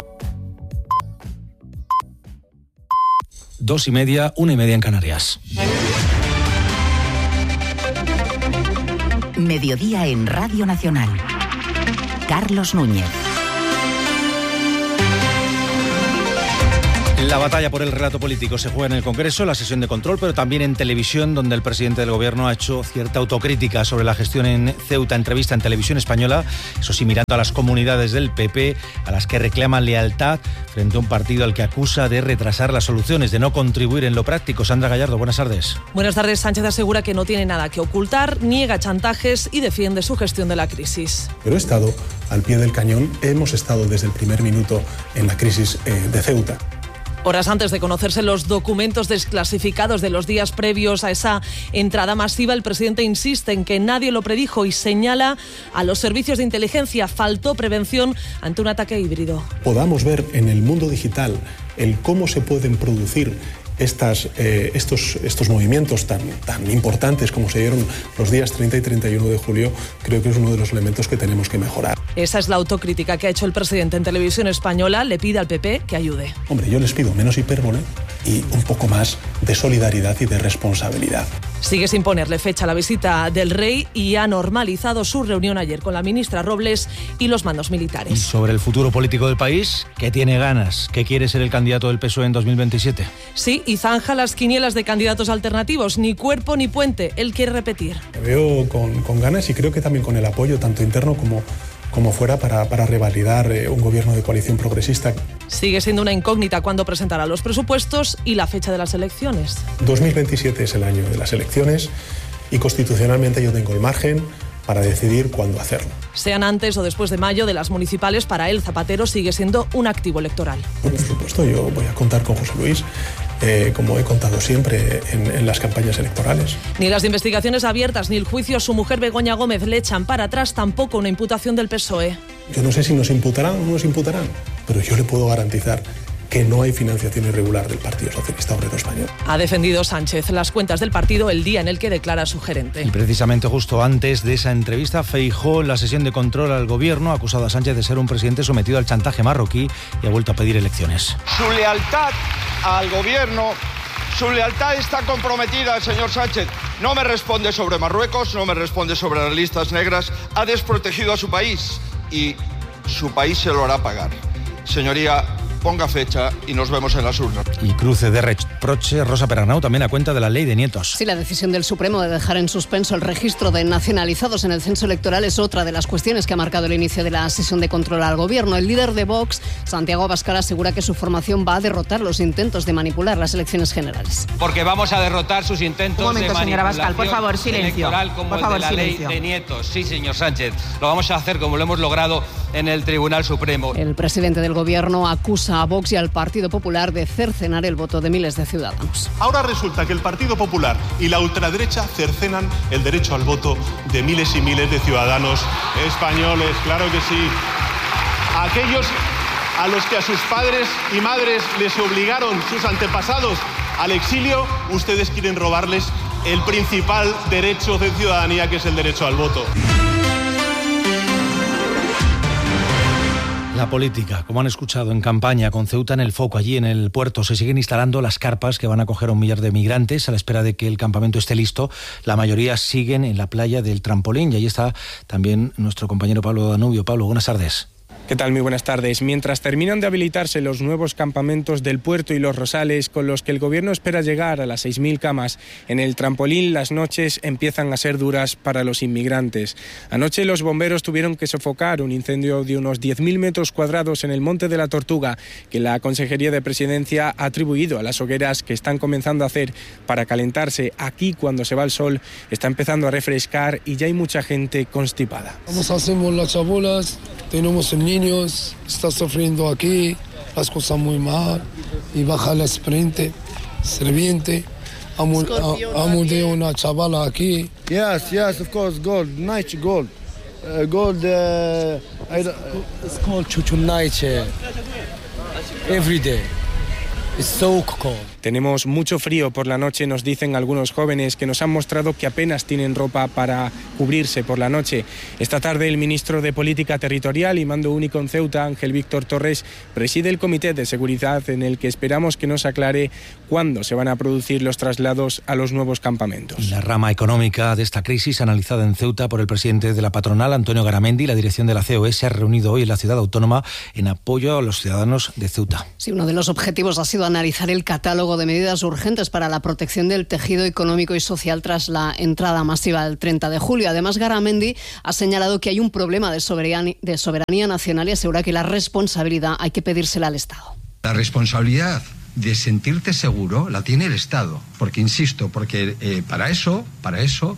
Dos y media, una y media en Canarias. Mediodía en Radio Nacional. Carlos Núñez. La batalla por el relato político se juega en el Congreso, la sesión de control, pero también en televisión, donde el presidente del Gobierno ha hecho cierta autocrítica sobre la gestión en Ceuta, entrevista en Televisión Española, eso sí, mirando a las comunidades del P P, a las que reclaman lealtad frente a un partido al que acusa de retrasar las soluciones, de no contribuir en lo práctico. Sandra Gallardo, buenas tardes. Buenas tardes. Sánchez asegura que no tiene nada que ocultar, niega chantajes y defiende su gestión de la crisis. Pero he estado al pie del cañón, hemos estado desde el primer minuto en la crisis eh, de Ceuta. Horas antes de conocerse los documentos desclasificados de los días previos a esa entrada masiva, el presidente insiste en que nadie lo predijo y señala a los servicios de inteligencia. Faltó prevención ante un ataque híbrido. Podamos ver en el mundo digital el cómo se pueden producir Estas, eh, estos, estos movimientos tan, tan importantes como se dieron los días treinta y treinta y uno de julio, creo que es uno de los elementos que tenemos que mejorar. Esa es la autocrítica que ha hecho el presidente en Televisión Española. Le pide al P P que ayude. Hombre, yo les pido menos hipérbole y un poco más de solidaridad y de responsabilidad. Sigue sin ponerle fecha a la visita del rey y ha normalizado su reunión ayer con la ministra Robles y los mandos militares. Y sobre el futuro político del país, ¿qué tiene ganas? ¿Qué quiere ser el candidato del P S O E en dos mil veintisiete? Sí, y zanja las quinielas de candidatos alternativos. Ni cuerpo ni puente. Él quiere repetir. Me veo con, con ganas y creo que también con el apoyo tanto interno como, como fuera para, para revalidar eh, un gobierno de coalición progresista. Sigue siendo una incógnita cuándo presentará los presupuestos y la fecha de las elecciones. dos mil veintisiete es el año de las elecciones y constitucionalmente yo tengo el margen para decidir cuándo hacerlo. Sean antes o después de mayo de las municipales, para él Zapatero sigue siendo un activo electoral. Por supuesto, yo voy a contar con José Luis, eh, como he contado siempre en, en las campañas electorales. Ni las investigaciones abiertas ni el juicio a su mujer Begoña Gómez le echan para atrás, tampoco una imputación del P S O E. Yo no sé si nos imputarán o no nos imputarán, pero yo le puedo garantizar que no hay financiación irregular del Partido Socialista Obrero Español. Ha defendido Sánchez las cuentas del partido el día en el que declara su gerente. Y precisamente justo antes de esa entrevista, Feijóo, en la sesión de control al gobierno, ha acusado a Sánchez de ser un presidente sometido al chantaje marroquí y ha vuelto a pedir elecciones. Su lealtad al gobierno, su lealtad está comprometida al señor Sánchez. No me responde sobre Marruecos, no me responde sobre las listas negras, ha desprotegido a su país y su país se lo hará pagar. Señoría, ponga fecha y nos vemos en las urnas. Y cruce de reproche, Rosa Perarnau, también a cuenta de la ley de nietos. Sí, la decisión del Supremo de dejar en suspenso el registro de nacionalizados en el censo electoral es otra de las cuestiones que ha marcado el inicio de la sesión de control al gobierno. El líder de Vox, Santiago Abascal, asegura que su formación va a derrotar los intentos de manipular las elecciones generales. Porque vamos a derrotar sus intentos Un momento, de señora Abascal, por favor, silencio. electoral como por el favor, de la silencio. ley de nietos. Sí, señor Sánchez, lo vamos a hacer como lo hemos logrado en el Tribunal Supremo. El presidente del gobierno acusa a Vox y al Partido Popular de cercenar el voto de miles de ciudadanos. Ahora resulta que el Partido Popular y la ultraderecha cercenan el derecho al voto de miles y miles de ciudadanos españoles. Claro que sí. Aquellos a los que a sus padres y madres les obligaron sus antepasados al exilio, ustedes quieren robarles el principal derecho de ciudadanía, que es el derecho al voto. La política, como han escuchado, en campaña, con Ceuta en el foco. Allí en el puerto se siguen instalando las carpas que van a acoger a un millar de migrantes a la espera de que el campamento esté listo. La mayoría siguen en la playa del Trampolín y ahí está también nuestro compañero Pablo Danubio. Pablo, buenas tardes. ¿Qué tal? Muy buenas tardes. Mientras terminan de habilitarse los nuevos campamentos del Puerto y Los Rosales, con los que el Gobierno espera llegar a las seis mil camas en el trampolín, las noches empiezan a ser duras para los inmigrantes. Anoche los bomberos tuvieron que sofocar un incendio de unos diez mil metros cuadrados en el Monte de la Tortuga, que la Consejería de Presidencia ha atribuido a las hogueras que están comenzando a hacer para calentarse. Aquí, cuando se va el sol, está empezando a refrescar y ya hay mucha gente constipada. Vamos, hacemos las chabolas, tenemos el niño, está sufriendo aquí, las cosas muy mal, y baja la sprint, serviente, amo, amo de una chavala aquí. Yes, yes, of course, gold, nice gold, uh, gold, uh, I, it's called chuchunaiche, every day, it's so cold. Tenemos mucho frío por la noche, nos dicen algunos jóvenes que nos han mostrado que apenas tienen ropa para cubrirse por la noche. Esta tarde el ministro de Política Territorial y Mando Único en Ceuta, Ángel Víctor Torres, preside el Comité de Seguridad en el que esperamos que nos aclare cuándo se van a producir los traslados a los nuevos campamentos. La rama económica de esta crisis, analizada en Ceuta por el presidente de la patronal, Antonio Garamendi, la dirección de la C O E se ha reunido hoy en la ciudad autónoma en apoyo a los ciudadanos de Ceuta. Sí, uno de los objetivos ha sido analizar el catálogo de medidas urgentes para la protección del tejido económico y social tras la entrada masiva del treinta de julio. Además, Garamendi ha señalado que hay un problema de soberanía, de soberanía nacional y asegura que la responsabilidad hay que pedírsela al Estado. La responsabilidad de sentirte seguro la tiene el Estado, porque insisto, porque eh, para eso, para eso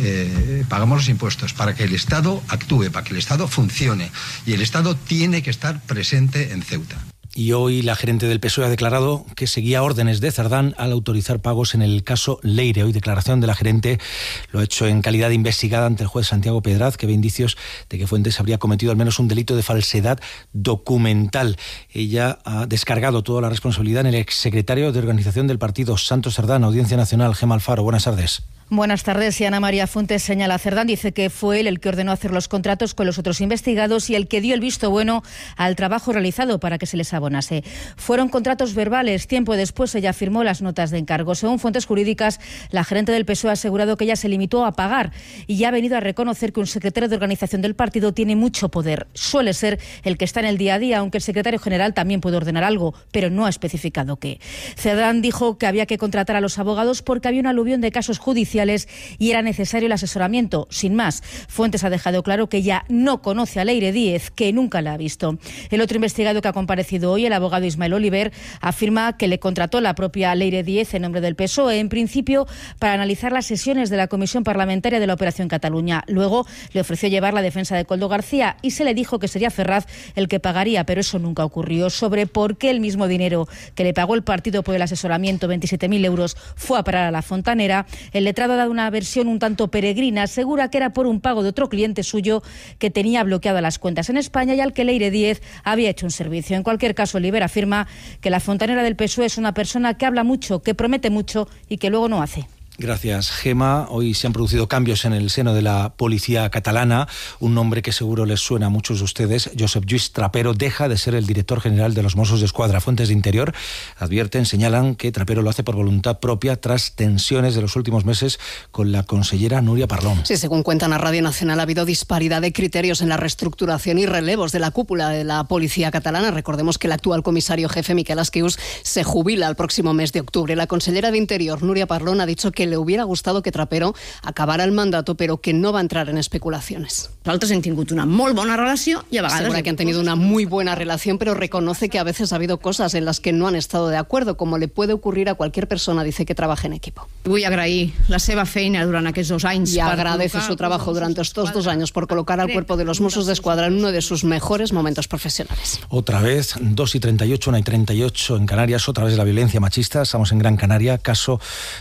eh, pagamos los impuestos, para que el Estado actúe, para que el Estado funcione, y el Estado tiene que estar presente en Ceuta. Y hoy la gerente del P S O E ha declarado que seguía órdenes de Cerdán al autorizar pagos en el caso Leire. Hoy declaración de la gerente lo ha hecho en calidad de investigada ante el juez Santiago Pedraz, que ve indicios de que Fuentes habría cometido al menos un delito de falsedad documental. Ella ha descargado toda la responsabilidad en el exsecretario de organización del partido, Santos Cerdán. Audiencia Nacional, Gemma Alfaro. Buenas tardes. Buenas tardes. Y Ana María Fuentes señala a Cerdán, dice que fue él el que ordenó hacer los contratos con los otros investigados y el que dio el visto bueno al trabajo realizado para que se les abonase. Fueron contratos verbales. Tiempo después ella firmó las notas de encargo. Según fuentes jurídicas, la gerente del P S O E ha asegurado que ella se limitó a pagar y ya ha venido a reconocer que un secretario de organización del partido tiene mucho poder. Suele ser el que está en el día a día, aunque el secretario general también puede ordenar algo, pero no ha especificado qué. Cerdán dijo que había que contratar a los abogados porque había un aluvión de casos judiciales y era necesario el asesoramiento. Sin más, Fuentes ha dejado claro que ya no conoce a Leire Díez, que nunca la ha visto. El otro investigado que ha comparecido hoy, el abogado Ismael Oliver, afirma que le contrató la propia Leire Díez en nombre del P S O E, en principio para analizar las sesiones de la Comisión Parlamentaria de la Operación Cataluña. Luego le ofreció llevar la defensa de Koldo García y se le dijo que sería Ferraz el que pagaría, pero eso nunca ocurrió. Sobre por qué el mismo dinero que le pagó el partido por el asesoramiento, veintisiete mil euros, fue a parar a la Fontanera, el letrado ha dado una versión un tanto peregrina. Asegura que era por un pago de otro cliente suyo que tenía bloqueadas las cuentas en España y al que Leire Díez había hecho un servicio. En cualquier caso, Oliver afirma que la fontanera del P S O E es una persona que habla mucho, que promete mucho y que luego no hace. Gracias, Gema. Hoy se han producido cambios en el seno de la policía catalana. Un nombre que seguro les suena a muchos de ustedes, Josep Lluís Trapero, deja de ser el director general de los Mossos de Escuadra. Fuentes de Interior advierten, señalan que Trapero lo hace por voluntad propia tras tensiones de los últimos meses con la consellera Núria Parlon. Sí, según cuentan a Radio Nacional, ha habido disparidad de criterios en la reestructuración y relevos de la cúpula de la policía catalana. Recordemos que el actual comisario jefe, Miquel Asquius, se jubila el próximo mes de octubre. La consellera de Interior, Núria Parlon, ha dicho que le hubiera gustado que Trapero acabara el mandato, pero que no va a entrar en especulaciones. Nosaltres hem tingut una molt bona relació i a vegades... Asegura que han tenido una muy buena relación, pero reconoce que a veces ha habido cosas en las que no han estado de acuerdo, como le puede ocurrir a cualquier persona, dice, que trabaje en equipo. Vull agrair la seva feina durant aquests dos anys. Y agradece su trabajo durante estos dos años por colocar al cuerpo de los Mossos de Escuadra en uno de sus mejores momentos profesionales. Otra vez, dos y treinta y ocho, una y treinta y ocho en Canarias, otra vez la violencia machista. Estamos en Gran Canaria, caso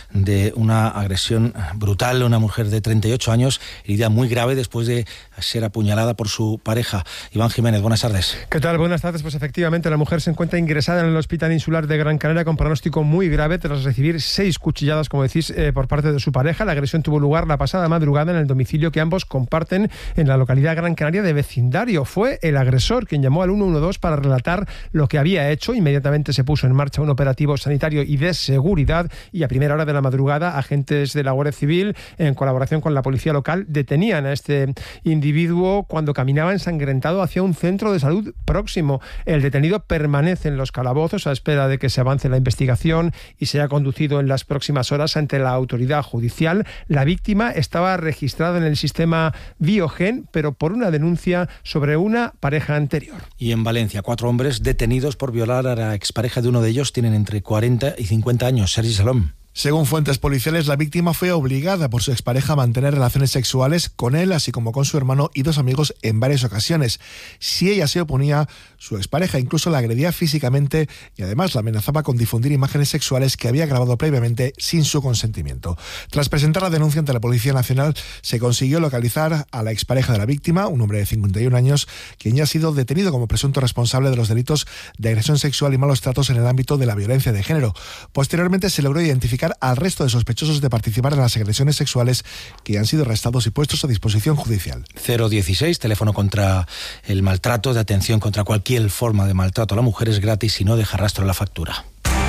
de una agresión brutal, una mujer de treinta y ocho años, herida muy grave después de ser apuñalada por su pareja. Iván Jiménez, buenas tardes. ¿Qué tal? Buenas tardes. Pues efectivamente la mujer se encuentra ingresada en el Hospital Insular de Gran Canaria con pronóstico muy grave tras recibir seis cuchilladas, como decís, eh, por parte de su pareja. La agresión tuvo lugar la pasada madrugada en el domicilio que ambos comparten en la localidad Gran Canaria de vecindario. Fue el agresor quien llamó al uno uno dos para relatar lo que había hecho. Inmediatamente se puso en marcha un operativo sanitario y de seguridad y a primera hora de la madrugada agentes de la Guardia Civil, en colaboración con la policía local, detenían a este individuo cuando caminaba ensangrentado hacia un centro de salud próximo. El detenido permanece en los calabozos a espera de que se avance la investigación y sea conducido en las próximas horas ante la autoridad judicial. La víctima estaba registrada en el sistema Biogen, pero por una denuncia sobre una pareja anterior. Y en Valencia, cuatro hombres detenidos por violar a la expareja de uno de ellos tienen entre cuarenta y cincuenta años. Sergi Salom. Según fuentes policiales, la víctima fue obligada por su expareja a mantener relaciones sexuales con él, así como con su hermano y dos amigos en varias ocasiones. Si ella se oponía, su expareja incluso la agredía físicamente y además la amenazaba con difundir imágenes sexuales que había grabado previamente sin su consentimiento. Tras presentar la denuncia ante la Policía Nacional, se consiguió localizar a la expareja de la víctima, un hombre de cincuenta y un años, quien ya ha sido detenido como presunto responsable de los delitos de agresión sexual y malos tratos en el ámbito de la violencia de género. Posteriormente se logró identificar al resto de sospechosos de participar en las agresiones sexuales que han sido arrestados y puestos a disposición judicial. cero dieciséis, teléfono contra el maltrato, de atención contra cualquier forma de maltrato a la mujer, es gratis y no deja rastro en la factura.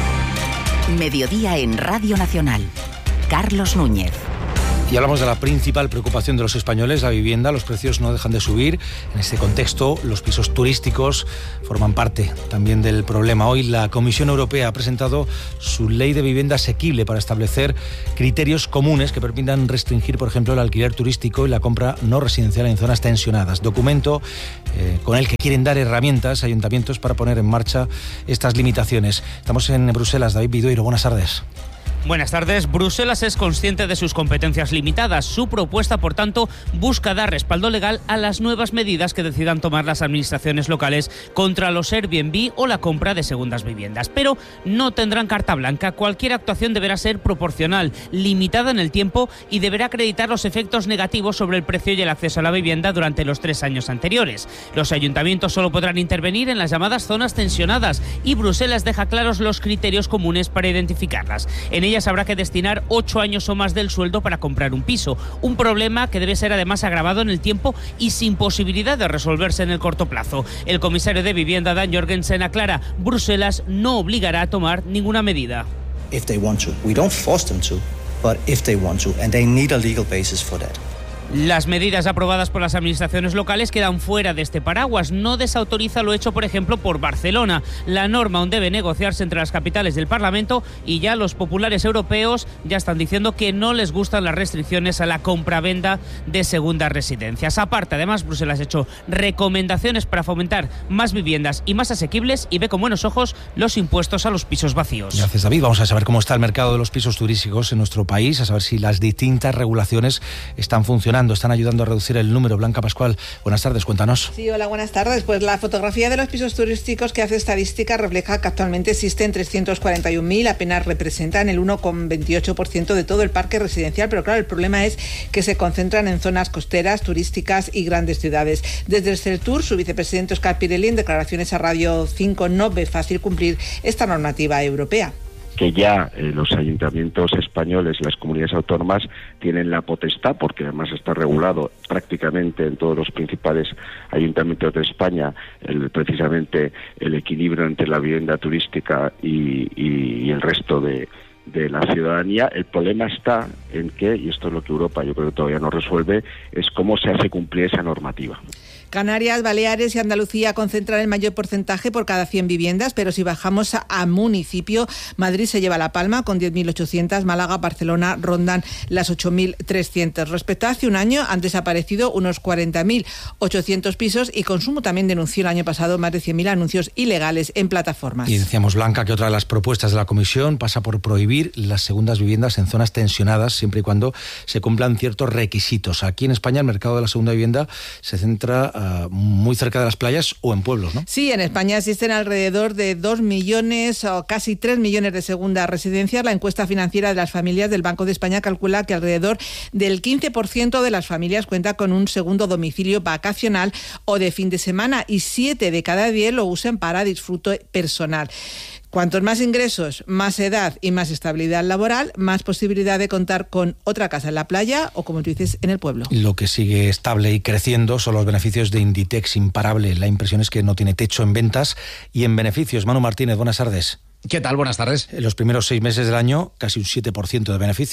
Mediodía en Radio Nacional. Carlos Núñez. Y hablamos de la principal preocupación de los españoles, la vivienda. Los precios no dejan de subir. En este contexto, los pisos turísticos forman parte también del problema. Hoy la Comisión Europea ha presentado su ley de vivienda asequible para establecer criterios comunes que permitan restringir, por ejemplo, el alquiler turístico y la compra no residencial en zonas tensionadas. Documento eh, con el que quieren dar herramientas a ayuntamientos para poner en marcha estas limitaciones. Estamos en Bruselas. David Vidueiro, buenas tardes. Buenas tardes. Bruselas es consciente de sus competencias limitadas. Su propuesta, por tanto, busca dar respaldo legal a las nuevas medidas que decidan tomar las administraciones locales contra los Airbnb o la compra de segundas viviendas. Pero no tendrán carta blanca. Cualquier actuación deberá ser proporcional, limitada en el tiempo y deberá acreditar los efectos negativos sobre el precio y el acceso a la vivienda durante los tres años anteriores. Los ayuntamientos solo podrán intervenir en las llamadas zonas tensionadas y Bruselas deja claros los criterios comunes para identificarlas. En ellas habrá que destinar ocho años o más del sueldo para comprar un piso, un problema que debe ser además agravado en el tiempo y sin posibilidad de resolverse en el corto plazo. El comisario de Vivienda, Dan Jorgensen, aclara: Bruselas no obligará a tomar ninguna medida. If they want to. We don't force them to, but if they want to, and they need a legal basis for that. Las medidas aprobadas por las administraciones locales quedan fuera de este paraguas. No desautoriza lo hecho, por ejemplo, por Barcelona. La norma aún debe negociarse entre las capitales del Parlamento y ya los populares europeos ya están diciendo que no les gustan las restricciones a la compraventa de segundas residencias. Aparte, además, Bruselas ha hecho recomendaciones para fomentar más viviendas y más asequibles y ve con buenos ojos los impuestos a los pisos vacíos. Gracias, David. Vamos a saber cómo está el mercado de los pisos turísticos en nuestro país, a saber si las distintas regulaciones están funcionando. Están ayudando a reducir el número. Blanca Pascual, buenas tardes, cuéntanos. Sí, hola, buenas tardes. Pues la fotografía de los pisos turísticos que hace Estadística refleja que actualmente existen trescientos cuarenta y un mil, apenas representan el uno coma veintiocho por ciento de todo el parque residencial, pero claro, el problema es que se concentran en zonas costeras, turísticas y grandes ciudades. Desde el CELTUR, su vicepresidente Óscar Pirelli, en declaraciones a Radio cinco, no ve fácil cumplir esta normativa europea. Que ya eh, los ayuntamientos españoles, las comunidades autónomas, tienen la potestad, porque además está regulado prácticamente en todos los principales ayuntamientos de España, el, precisamente el equilibrio entre la vivienda turística y, y, y el resto de, de la ciudadanía. El problema está en que, y esto es lo que Europa yo creo que todavía no resuelve, es cómo se hace cumplir esa normativa. Canarias, Baleares y Andalucía concentran el mayor porcentaje por cada cien viviendas, pero si bajamos a, a municipio, Madrid se lleva la palma con diez mil ochocientas, Málaga, Barcelona rondan las ocho mil trescientas. Respecto a hace un año, han desaparecido unos cuarenta mil ochocientos pisos y Consumo también denunció el año pasado más de cien mil anuncios ilegales en plataformas. Y decíamos, Blanca, que otra de las propuestas de la Comisión pasa por prohibir las segundas viviendas en zonas tensionadas, siempre y cuando se cumplan ciertos requisitos. Aquí en España el mercado de la segunda vivienda se centra muy cerca de las playas o en pueblos, ¿no? Sí, en España existen alrededor de dos millones o casi tres millones de segundas residencias. La encuesta financiera de las familias del Banco de España calcula que alrededor del quince por ciento de las familias cuenta con un segundo domicilio vacacional o de fin de semana y siete de cada diez lo usan para disfrute personal. Cuantos más ingresos, más edad y más estabilidad laboral, más posibilidad de contar con otra casa en la playa o, como tú dices, en el pueblo. Lo que sigue estable y creciendo son los beneficios de Inditex, imparable. La impresión es que no tiene techo en ventas y en beneficios. Manu Martínez, buenas tardes. ¿Qué tal? Buenas tardes. En los primeros seis meses del año, casi un siete por ciento de beneficio.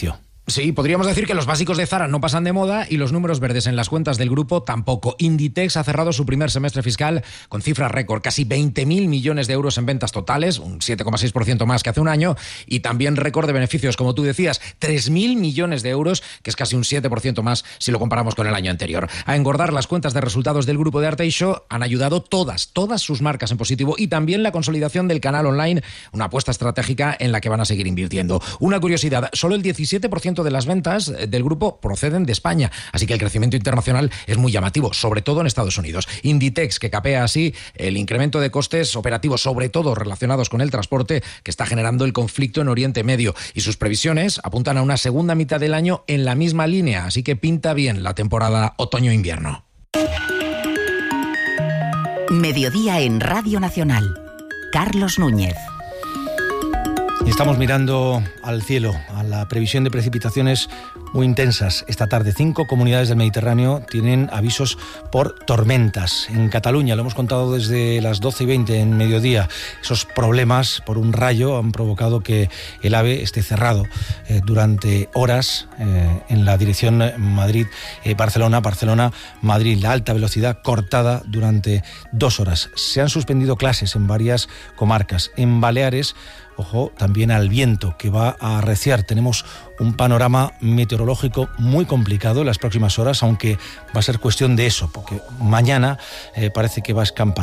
Sí, podríamos decir que los básicos de Zara no pasan de moda y los números verdes en las cuentas del grupo tampoco. Inditex ha cerrado su primer semestre fiscal con cifras récord, casi veinte mil millones de euros en ventas totales, un siete coma seis por ciento más que hace un año, y también récord de beneficios, como tú decías, tres mil millones de euros, que es casi un siete por ciento más si lo comparamos con el año anterior. A engordar las cuentas de resultados del grupo de Arteixo han ayudado todas, todas sus marcas en positivo, y también la consolidación del canal online, una apuesta estratégica en la que van a seguir invirtiendo. Una curiosidad, solo el diecisiete por ciento de las ventas del grupo proceden de España, así que el crecimiento internacional es muy llamativo, sobre todo en Estados Unidos. Inditex, que capea así el incremento de costes operativos, sobre todo relacionados con el transporte, que está generando el conflicto en Oriente Medio, y sus previsiones apuntan a una segunda mitad del año en la misma línea, así que pinta bien la temporada otoño-invierno. Mediodía en Radio Nacional. Carlos Núñez. Y estamos mirando al cielo, a la previsión de precipitaciones muy intensas esta tarde. Cinco comunidades del Mediterráneo tienen avisos por tormentas. En Cataluña, lo hemos contado desde las doce y veinte en mediodía, esos problemas por un rayo han provocado que el AVE esté cerrado eh, durante horas eh, en la dirección Madrid-Barcelona, Barcelona-Madrid. La alta velocidad cortada durante dos horas. Se han suspendido clases en varias comarcas. En Baleares, ojo también al viento que va a arreciar. Tenemos un panorama meteorológico muy complicado en las próximas horas, aunque va a ser cuestión de eso, porque mañana eh, parece que va a escampar.